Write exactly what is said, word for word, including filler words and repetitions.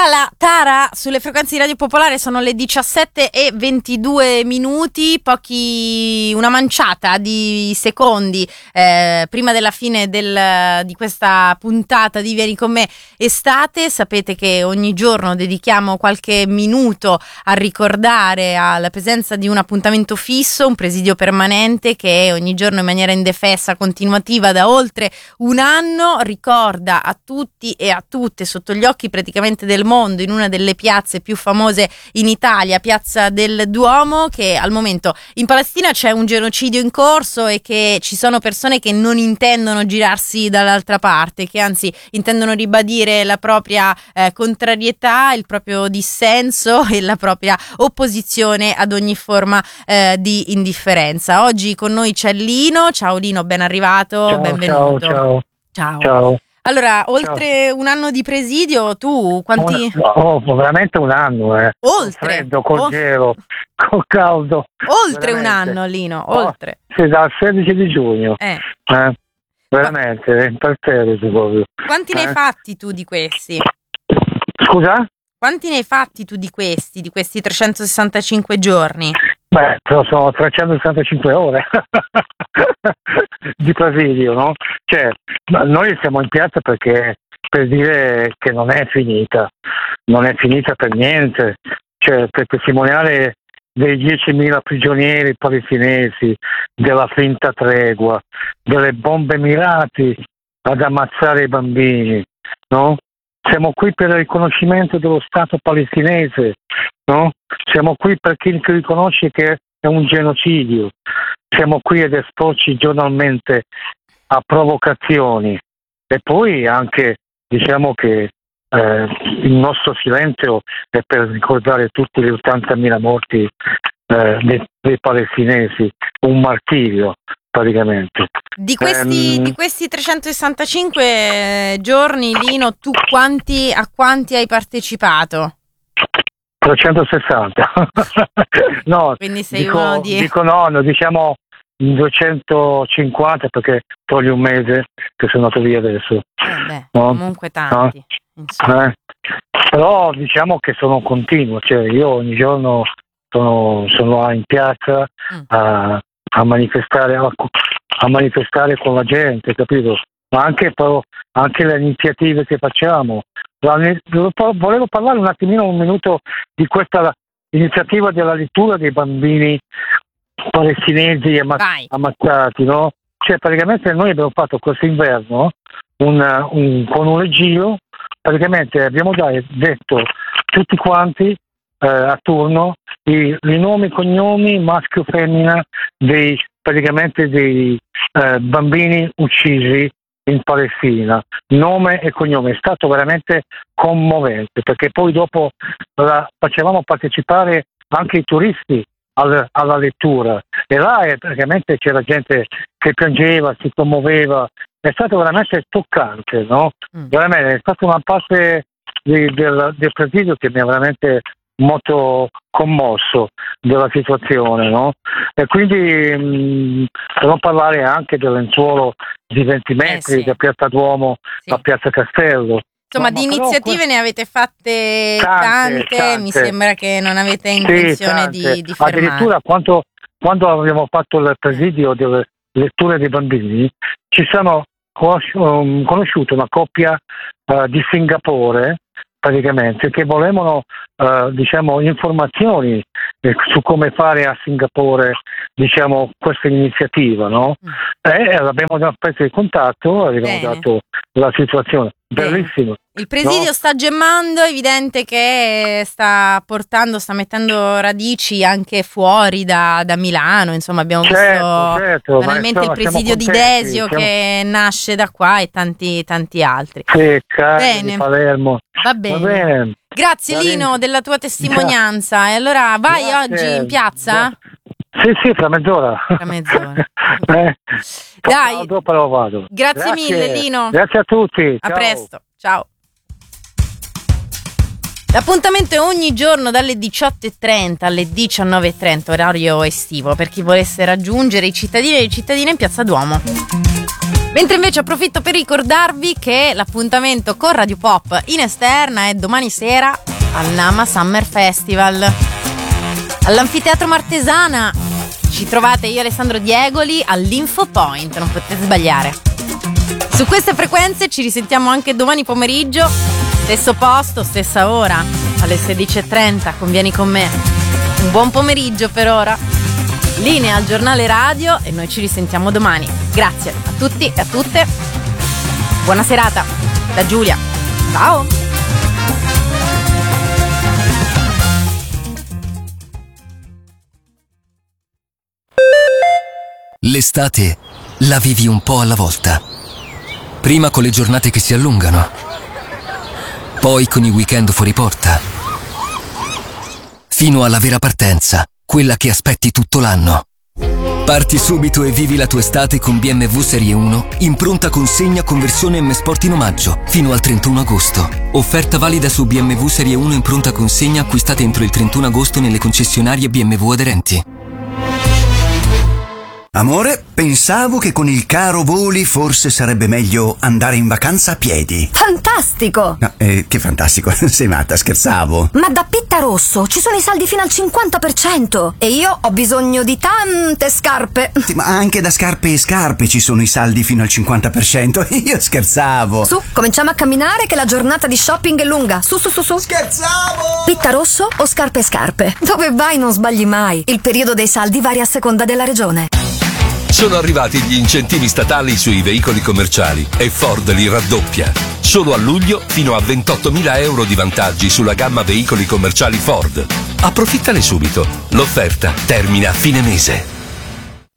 la Tara sulle frequenze di Radio Popolare. Sono le diciassette e ventidue minuti, pochi, una manciata di secondi eh, prima della fine del, di questa puntata di Vieni con me estate. Sapete che ogni giorno dedichiamo qualche minuto a ricordare alla presenza di un appuntamento fisso, un presidio permanente che ogni giorno in maniera indefessa, continuativa da oltre un anno ricorda a tutti e a tutte, sotto gli occhi praticamente del mondo, in una delle piazze più famose in Italia, Piazza del Duomo, che al momento in Palestina c'è un genocidio in corso e che ci sono persone che non intendono girarsi dall'altra parte, che anzi intendono ribadire la propria eh, contrarietà, il proprio dissenso e la propria opposizione ad ogni forma eh, di indifferenza. Oggi con noi c'è Lino. Ciao Lino, ben arrivato, ciao, benvenuto. Ciao, ciao. Ciao. Ciao. Allora, oltre ciao. un anno di presidio, tu quanti... Oh, veramente un anno, eh. Oltre? Col freddo, col oh. gelo, col caldo. Oltre veramente. Un anno, Lino, oltre. Oh, sì, dal sedici di giugno. Eh. Eh. Veramente, è imperterrito proprio. Quanti eh. ne hai fatti tu di questi? Scusa? Quanti ne hai fatti tu di questi, di questi trecentosessantacinque giorni? Beh, però sono trecentosessantacinque ore di presidio, no? Cioè, noi siamo in piazza perché per dire che non è finita, non è finita per niente, cioè per testimoniare dei diecimila prigionieri palestinesi, della finta tregua, delle bombe mirate ad ammazzare i bambini, no? Siamo qui per il riconoscimento dello Stato palestinese, no? Siamo qui per chi riconosce che è un genocidio. Siamo qui ad esporci giornalmente a provocazioni e poi anche diciamo che eh, il nostro silenzio è per ricordare tutti gli ottantamila morti eh, dei, dei palestinesi, un martirio praticamente. Di questi, um, di questi trecentosessantacinque giorni, Lino, tu quanti, a quanti hai partecipato? trecentosessanta. No, quindi sei dico, uno di... dico no, no, diciamo duecentocinquanta perché togli un mese che sono andato via adesso. Eh beh, no? comunque tanti. No? Eh. Però diciamo che sono continuo, cioè io ogni giorno sono, sono là in piazza mm. a, a manifestare a, a manifestare con la gente, capito? Ma anche, però, anche le iniziative che facciamo. Volevo parlare un attimino, un minuto, di questa iniziativa della lettura dei bambini palestinesi amma- ammazzati, no? Cioè praticamente noi abbiamo fatto questo inverno un, un, con un leggio, praticamente abbiamo dai, detto tutti quanti eh, a turno i, i nomi e cognomi maschio e femmina dei praticamente dei eh, bambini uccisi in Palestina, nome e cognome. È stato veramente commovente perché poi dopo la, facevamo partecipare anche i turisti al, alla lettura e là è, praticamente c'era gente che piangeva, si commuoveva, è stato veramente toccante, no? Mm. Veramente è stata una parte di, del, del presidio che mi ha veramente molto commosso della situazione, no? E quindi mh, per non parlare anche del lenzuolo di venti metri eh sì. da Piazza Duomo sì. a Piazza Castello. Insomma, no, di iniziative que- ne avete fatte tante, tante, tante, mi sembra che non avete intenzione sì, di, di fermare. Addirittura quando, quando abbiamo fatto il presidio delle letture dei bambini, ci siamo conosci- conosciuto una coppia uh, di Singapore, praticamente, che volevano uh, diciamo informazioni eh, su come fare a Singapore diciamo questa iniziativa, no? Mm. E abbiamo preso il contatto, abbiamo Bene. dato la situazione. Bellissimo. Il presidio no? sta gemmando, è evidente che sta portando, sta mettendo radici anche fuori da, da Milano, insomma abbiamo certo, visto certo, banalmente il presidio di Desio siamo... che nasce da qua e tanti tanti altri. Sì, cari di Palermo. Va bene. Va bene. Grazie Va Lino bene. della tua testimonianza. E allora vai Grazie. oggi in piazza? Sì, sì, fra mezz'ora. Fra mezz'ora. eh, Dai. Dopo lo vado. Grazie, Grazie mille Lino. Grazie a tutti. A Ciao. presto. Ciao. L'appuntamento è ogni giorno dalle diciotto e trenta alle diciannove e trenta, orario estivo, per chi volesse raggiungere i cittadini e le cittadine in Piazza Duomo. Mentre invece approfitto per ricordarvi che l'appuntamento con Radio Pop in esterna è domani sera al Nama Summer Festival all'Anfiteatro Martesana. Ci trovate io Alessandro Diegoli all'Info Point, non potete sbagliare. Su queste frequenze ci risentiamo anche domani pomeriggio, stesso posto, stessa ora, alle sedici e trenta, convieni con me. Un buon pomeriggio per ora. Linea al giornale radio e noi ci risentiamo domani. Grazie a tutti e a tutte. Buona serata da Giulia. Ciao. L'estate la vivi un po' alla volta. Prima con le giornate che si allungano, poi con i weekend fuori porta, fino alla vera partenza, quella che aspetti tutto l'anno. Parti subito e vivi la tua estate con B M W Serie uno in pronta consegna conversione M Sport in omaggio fino al trentuno agosto. Offerta valida su B M W Serie uno in pronta consegna acquistate entro il trentuno agosto nelle concessionarie B M W aderenti. Amore, pensavo che con il caro voli forse sarebbe meglio andare in vacanza a piedi. Fantastico! No, eh, che fantastico, sei matta, scherzavo. Ma da Pitta Rosso ci sono i saldi fino al cinquanta per cento e io ho bisogno di tante scarpe. Sì, ma anche da scarpe e scarpe ci sono i saldi fino al cinquanta per cento. Io scherzavo. Su, cominciamo a camminare che la giornata di shopping è lunga. Su, su, su, su. Scherzavo! Pitta Rosso o scarpe e scarpe? Dove vai non sbagli mai. Il periodo dei saldi varia a seconda della regione. Sono arrivati gli incentivi statali sui veicoli commerciali e Ford li raddoppia. Solo a luglio fino a ventottomila euro di vantaggi sulla gamma veicoli commerciali Ford. Approfittane subito. L'offerta termina a fine mese.